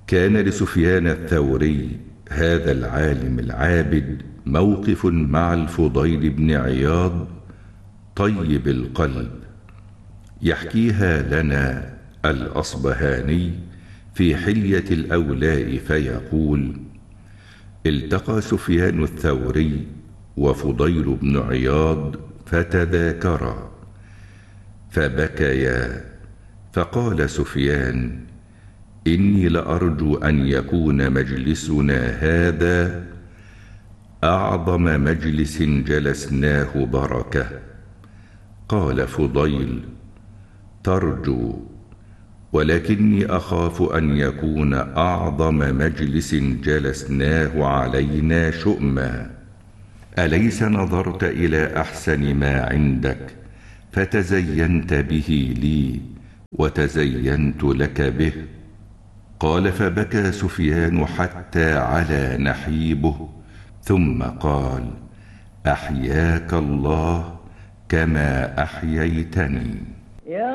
كان لسفيان الثوري هذا العالم العابد موقف مع الفضيل بن عياض طيب القلب، يحكيها لنا الأصبهاني في حلية الأولاء فيقول: التقى سفيان الثوري وفضيل بن عياض فتذاكرا فبكيا، فقال سفيان: إني لأرجو أن يكون مجلسنا هذا أعظم مجلس جلسناه بركة. قال فضيل: ترجو، ولكني أخاف أن يكون أعظم مجلس جلسناه علينا شؤما. أليس نظرت إلى أحسن ما عندك فتزينت به لي وتزينت لك به؟ قال: فبكى سفيان حتى علا نحيبه، ثم قال: أحياك الله كما أحييتني.